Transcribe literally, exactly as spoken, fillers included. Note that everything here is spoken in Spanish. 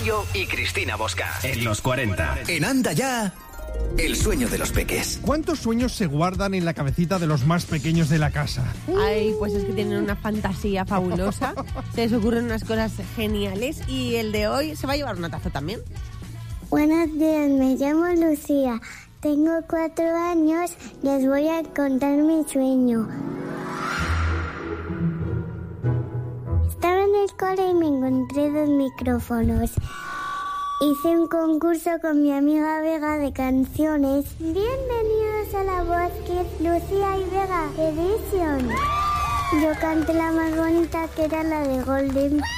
Mayo y Cristina Bosca. En los cuarenta. En Anda Ya, el sueño de los peques. ¿Cuántos sueños se guardan en la cabecita de los más pequeños de la casa? Ay, pues es que tienen una fantasía fabulosa. Se les ocurren unas cosas geniales. Y el de hoy se va a llevar una taza también. Buenos días, me llamo Lucía. Tengo cuatro años y os voy a contar mi sueño. Estaba en el cole y me encontré dos micrófonos. Hice un concurso con mi amiga Vega de canciones. Bienvenidos a La Voz Kids, Lucía y Vega Edition. Yo canté la más bonita, que era la de Golden.